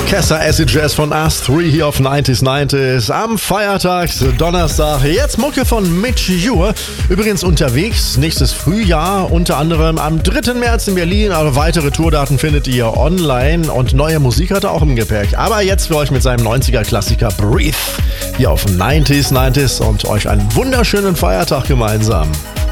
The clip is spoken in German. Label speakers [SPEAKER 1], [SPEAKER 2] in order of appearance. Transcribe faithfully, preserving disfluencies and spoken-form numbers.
[SPEAKER 1] Orchester Acid Jazz von Us drei hier auf neunzig neunzig am Feiertags Donnerstag. Jetzt Mucke von Mitch Ure. Übrigens unterwegs nächstes Frühjahr, unter anderem am dritten März in Berlin. Aber weitere Tourdaten findet ihr online und neue Musik hat er auch im Gepäck. Aber jetzt für euch mit seinem neunziger-Klassiker Breathe hier auf neunzig neunzig und euch einen wunderschönen Feiertag gemeinsam.